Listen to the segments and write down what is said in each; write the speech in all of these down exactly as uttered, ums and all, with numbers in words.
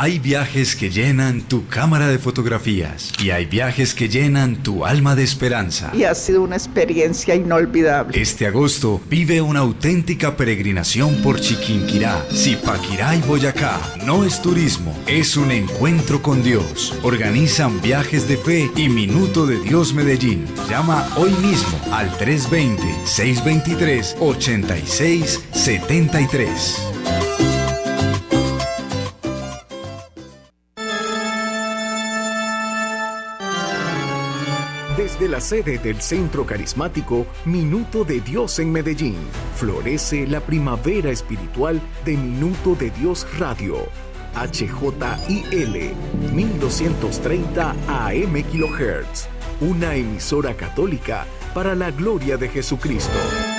Hay viajes que llenan tu cámara de fotografías y hay viajes que llenan tu alma de esperanza. Y ha sido una experiencia inolvidable. Este agosto vive una auténtica peregrinación por Chiquinquirá, Zipaquirá y Boyacá. No es turismo, es un encuentro con Dios. Organizan Viajes de Fe y Minuto de Dios Medellín. Llama hoy mismo al tres dos cero, seis dos tres, ocho seis siete tres. Desde la sede del Centro Carismático Minuto de Dios en Medellín, florece la primavera espiritual de Minuto de Dios Radio. H J I L mil doscientos treinta A M kHz, una emisora católica para la gloria de Jesucristo.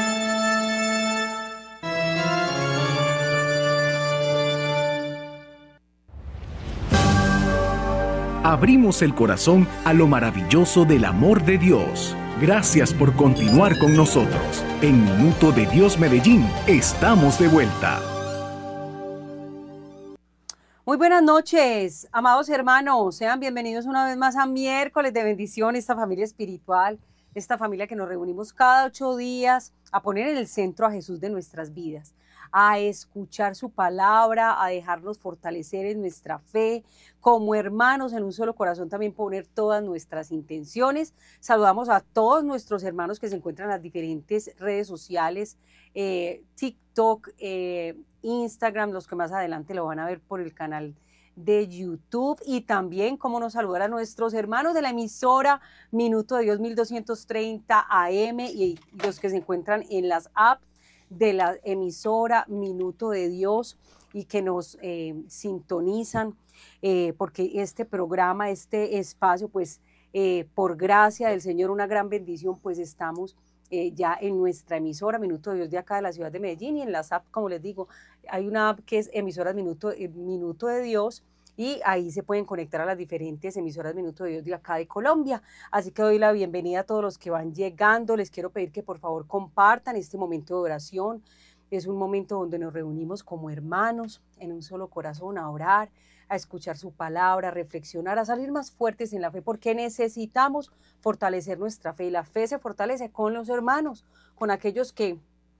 Abrimos el corazón a lo maravilloso del amor de Dios. Gracias por continuar con nosotros. En Minuto de Dios Medellín, estamos de vuelta. Muy buenas noches, amados hermanos. Sean bienvenidos una vez más a Miércoles de Bendición, esta familia espiritual, esta familia que nos reunimos cada ocho días a poner en el centro a Jesús de nuestras vidas, a escuchar su palabra, a dejarnos fortalecer en nuestra fe, como hermanos en un solo corazón también poner todas nuestras intenciones. Saludamos a todos nuestros hermanos que se encuentran en las diferentes redes sociales, eh, TikTok, eh, Instagram, los que más adelante lo van a ver por el canal de YouTube, y también cómo nos saludar a nuestros hermanos de la emisora Minuto de Dios mil doscientos treinta A M y los que se encuentran en las apps de la emisora Minuto de Dios y que nos eh, sintonizan, eh, porque este programa, este espacio, pues eh, por gracia del Señor, una gran bendición, pues estamos eh, ya en nuestra emisora Minuto de Dios de acá de la ciudad de Medellín, y en las apps, como les digo, hay una app que es emisoras Minuto, eh, Minuto de Dios, y ahí se pueden conectar a las diferentes emisoras Minuto de Dios de acá de Colombia. Así que doy la bienvenida a todos los que van llegando. Les quiero pedir que por favor compartan este momento de oración. Es un momento donde nos reunimos como hermanos en un solo corazón a orar, a escuchar su palabra, a reflexionar, a salir más fuertes en la fe, porque necesitamos fortalecer nuestra fe, y la fe se fortalece con los hermanos, con aquellos que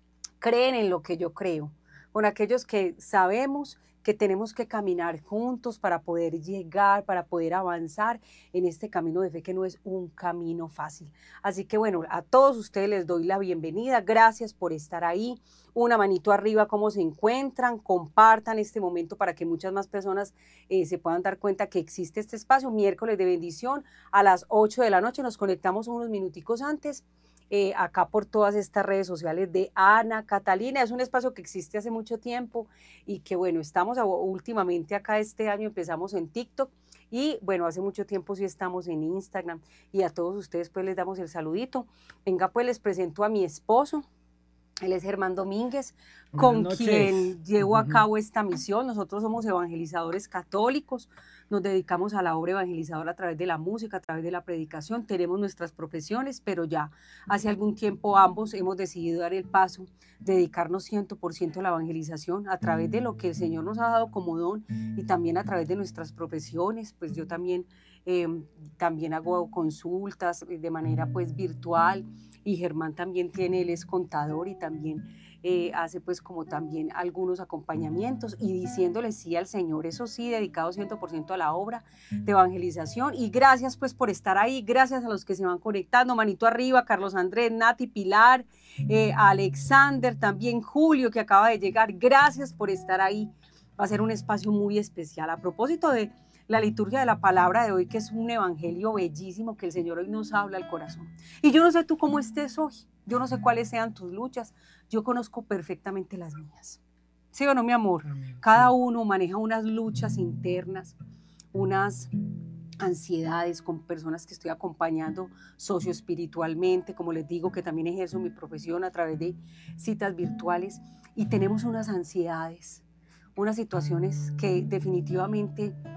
creen en lo que yo creo, con aquellos que sabemos que tenemos que caminar juntos para poder llegar, para poder avanzar en este camino de fe, que no es un camino fácil. Así que bueno, a todos ustedes les doy la bienvenida, gracias por estar ahí. Una manito arriba, cómo se encuentran, compartan este momento para que muchas más personas eh, se puedan dar cuenta que existe este espacio, Miércoles de Bendición, a las ocho de la noche, nos conectamos unos minuticos antes, Eh, acá por todas estas redes sociales de Ana Catalina. Es un espacio que existe hace mucho tiempo y que bueno, estamos a, últimamente acá este año empezamos en TikTok, y bueno, hace mucho tiempo sí estamos en Instagram, y a todos ustedes pues les damos el saludito. Venga, pues les presento a mi esposo. Él es Germán Domínguez, con quien llevo a cabo esta misión. Nosotros somos evangelizadores católicos, nos dedicamos a la obra evangelizadora a través de la música, a través de la predicación. Tenemos nuestras profesiones, pero ya hace algún tiempo ambos hemos decidido dar el paso, dedicarnos cien por ciento a la evangelización a través de lo que el Señor nos ha dado como don, y también a través de nuestras profesiones. Pues yo también, eh, también hago consultas de manera pues virtual, y Germán también tiene, él es contador y también eh, hace pues como también algunos acompañamientos, y diciéndole sí al Señor, eso sí, dedicado cien por ciento a la obra de evangelización. Y gracias pues por estar ahí, gracias a los que se van conectando, manito arriba, Carlos Andrés, Nati, Pilar, eh, Alexander, también Julio que acaba de llegar, gracias por estar ahí. Va a ser un espacio muy especial a propósito de la liturgia de la palabra de hoy, que es un evangelio bellísimo que el Señor hoy nos habla al corazón. Y yo no sé tú cómo estés hoy, yo no sé cuáles sean tus luchas, yo conozco perfectamente las mías. ¿Sí o no, mi amor? Amén. Cada uno maneja unas luchas internas, unas ansiedades con personas que estoy acompañando socioespiritualmente, como les digo, que también ejerzo mi profesión a través de citas virtuales, y tenemos unas ansiedades, unas situaciones que definitivamente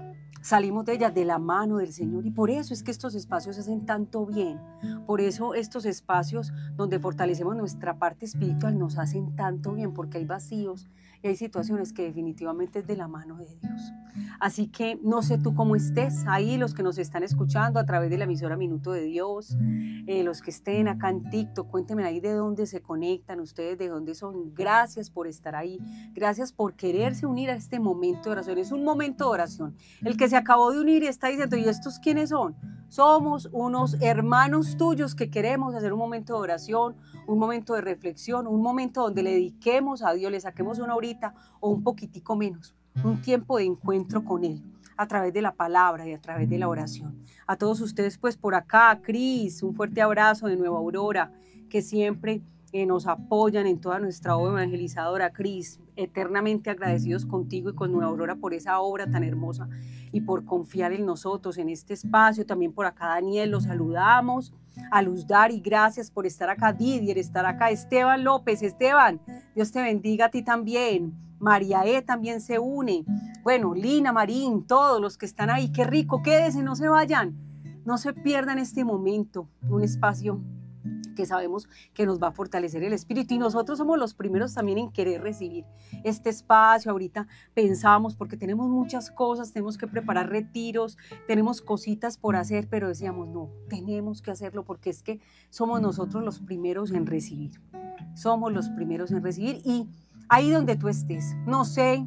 salimos de ellas de la mano del Señor, y por eso es que estos espacios hacen tanto bien. Por eso estos espacios donde fortalecemos nuestra parte espiritual nos hacen tanto bien, porque hay vacíos y hay situaciones que definitivamente es de la mano de Dios. Así que no sé tú cómo estés ahí, los que nos están escuchando a través de la emisora Minuto de Dios, eh, los que estén acá en TikTok, cuéntenme ahí de dónde se conectan ustedes, de dónde son. Gracias por estar ahí, gracias por quererse unir a este momento de oración. Es un momento de oración. El que se acabó de unir está diciendo, ¿y estos quiénes son? Somos unos hermanos tuyos que queremos hacer un momento de oración, un momento de reflexión, un momento donde le dediquemos a Dios, le saquemos una horita o un poquitico menos, un tiempo de encuentro con Él a través de la palabra y a través de la oración. A todos ustedes pues por acá, Cris, un fuerte abrazo de Nueva Aurora, que siempre eh, nos apoyan en toda nuestra obra evangelizadora. Cris, eternamente agradecidos contigo y con Nueva Aurora por esa obra tan hermosa y por confiar en nosotros, en este espacio. También por acá Daniel, los saludamos. A Luz Dari, gracias por estar acá. Didier, estar acá. Esteban López, Esteban, Dios te bendiga a ti también. María E también se une. Bueno, Lina, Marín, todos los que están ahí, qué rico, quédense, no se vayan, no se pierdan este momento, un espacio que sabemos que nos va a fortalecer el espíritu, y nosotros somos los primeros también en querer recibir este espacio. Ahorita pensamos, porque tenemos muchas cosas, tenemos que preparar retiros, tenemos cositas por hacer, pero decíamos, no, tenemos que hacerlo, porque es que somos nosotros los primeros en recibir, somos los primeros en recibir. Y ahí donde tú estés, no sé,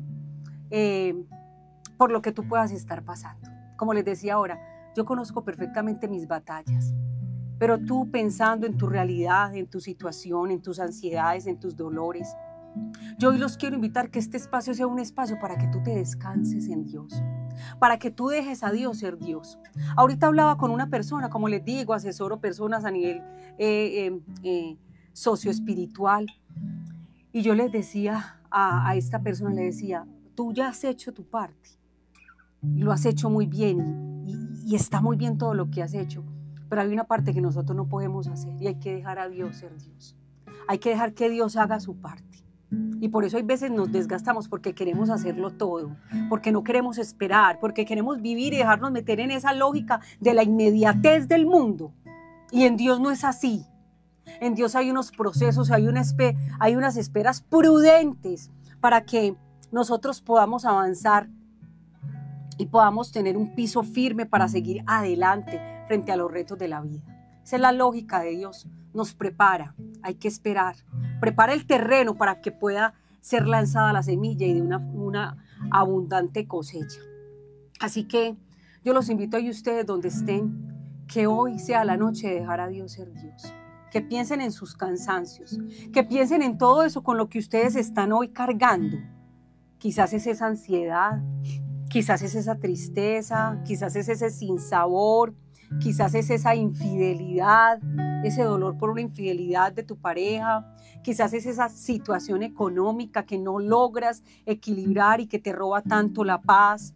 eh, por lo que tú puedas estar pasando, como les decía ahora, yo conozco perfectamente mis batallas, pero tú pensando en tu realidad, en tu situación, en tus ansiedades, en tus dolores, yo hoy los quiero invitar que este espacio sea un espacio para que tú te descanses en Dios, para que tú dejes a Dios ser Dios. Ahorita hablaba con una persona, como les digo, asesoro personas a nivel eh, eh, eh, socioespiritual, y yo les decía a, a esta persona, le decía, tú ya has hecho tu parte, lo has hecho muy bien y, y, y está muy bien todo lo que has hecho, pero hay una parte que nosotros no podemos hacer y hay que dejar a Dios ser Dios. Hay que dejar que Dios haga su parte. Y por eso hay veces nos desgastamos, porque queremos hacerlo todo, porque no queremos esperar, porque queremos vivir y dejarnos meter en esa lógica de la inmediatez del mundo. Y en Dios no es así. En Dios hay unos procesos, hay, una espe- hay unas esperas prudentes para que nosotros podamos avanzar y podamos tener un piso firme para seguir adelante frente a los retos de la vida. Esa es la lógica de Dios. Nos prepara, hay que esperar. Prepara el terreno para que pueda ser lanzada la semilla y de una, una abundante cosecha. Así que yo los invito a ustedes donde estén, que hoy sea la noche de dejar a Dios ser Dios. Que piensen en sus cansancios, que piensen en todo eso con lo que ustedes están hoy cargando. Quizás es esa ansiedad, quizás es esa tristeza, quizás es ese sinsabor, quizás es esa infidelidad, ese dolor por una infidelidad de tu pareja, quizás es esa situación económica que no logras equilibrar y que te roba tanto la paz.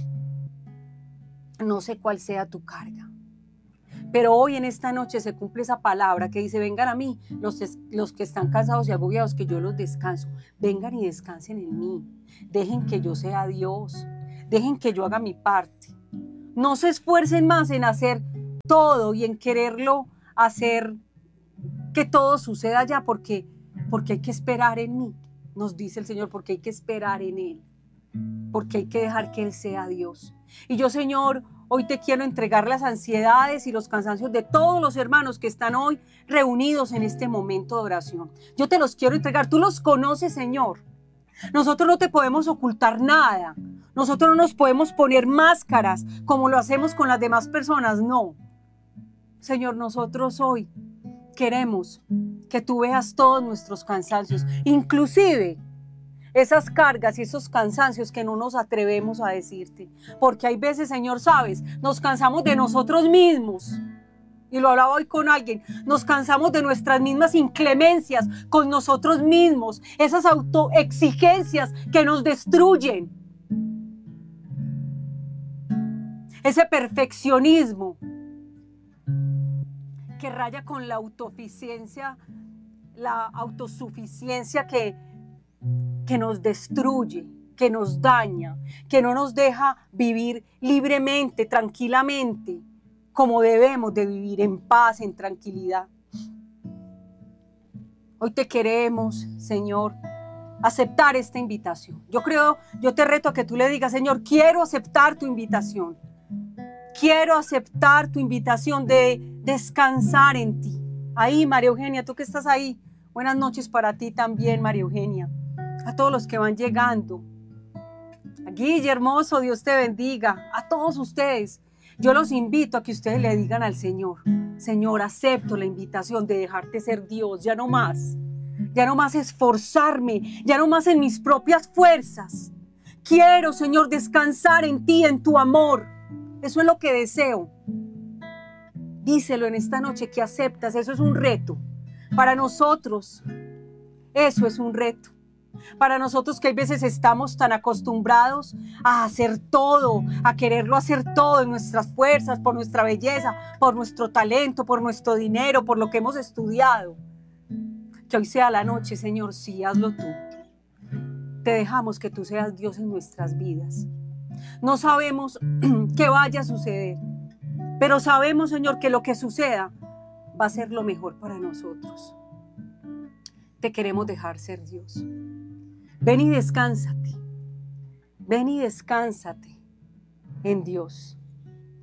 No sé cuál sea tu carga, pero hoy en esta noche se cumple esa palabra que dice, vengan a mí los, los que están cansados y agobiados, que yo los descanso. Vengan y descansen en mí, dejen que yo sea Dios, dejen que yo haga mi parte. No se esfuercen más en hacer todo y en quererlo hacer que todo suceda ya, porque, porque hay que esperar en mí, nos dice el Señor, porque hay que esperar en Él, porque hay que dejar que Él sea Dios. Y yo, Señor, hoy te quiero entregar las ansiedades y los cansancios de todos los hermanos que están hoy reunidos en este momento de oración. Yo te los quiero entregar, tú los conoces, Señor. Nosotros no te podemos ocultar nada. Nosotros no nos podemos poner máscaras como lo hacemos con las demás personas, no. Señor, nosotros hoy queremos que tú veas todos nuestros cansancios, inclusive esas cargas y esos cansancios que no nos atrevemos a decirte. Porque hay veces, Señor, sabes, nos cansamos de nosotros mismos. Y lo hablaba hoy con alguien, nos cansamos de nuestras mismas inclemencias con nosotros mismos, esas autoexigencias que nos destruyen, ese perfeccionismo que raya con la autosuficiencia, la autosuficiencia que, que nos destruye, que nos daña, que no nos deja vivir libremente, tranquilamente, como debemos de vivir, en paz, en tranquilidad. Hoy te queremos, Señor, aceptar esta invitación. Yo creo, yo te reto a que tú le digas: Señor, quiero aceptar tu invitación. Quiero aceptar tu invitación de descansar en ti. Ahí, María Eugenia, tú que estás ahí, buenas noches para ti también, María Eugenia. A todos los que van llegando. A Guille, hermoso, Dios te bendiga. A todos ustedes, yo los invito a que ustedes le digan al Señor: Señor, acepto la invitación de dejarte ser Dios, ya no más. Ya no más esforzarme, ya no más en mis propias fuerzas. Quiero, Señor, descansar en ti, en tu amor. Eso es lo que deseo. Díselo en esta noche que aceptas. Eso es un reto. Para nosotros, eso es un reto. Para nosotros que hay veces estamos tan acostumbrados a hacer todo, a quererlo hacer todo en nuestras fuerzas, por nuestra belleza, por nuestro talento, por nuestro dinero, por lo que hemos estudiado. Que hoy sea la noche, Señor, sí, hazlo tú. Te dejamos que tú seas Dios en nuestras vidas. No sabemos qué vaya a suceder, pero sabemos, Señor, que lo que suceda va a ser lo mejor para nosotros. Te queremos dejar ser Dios. Ven y descánsate. Ven y descánsate en Dios.